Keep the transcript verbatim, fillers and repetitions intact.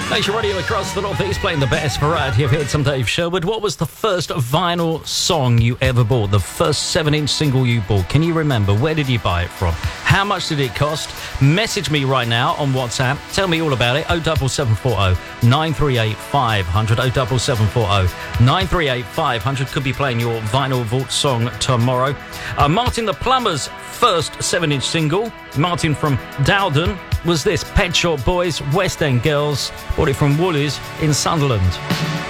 Nation Radio across the Northeast playing the best variety of hits. I'm Dave Sherwood. What was the first vinyl song you ever bought? The first seven-inch single you bought? Can you remember? Where did you buy it from? How much did it cost? Message me right now on WhatsApp. Tell me all about it. oh seven seven four oh nine three eight five hundred. oh seven seven four oh nine three eight five hundred. Could be playing your Vinyl Vault song tomorrow. Uh, Martin the Plumber's first seven-inch single, Martin from Dowden, was this: Pet Shop Boys, West End Girls. Bought it from Woolies in Sunderland.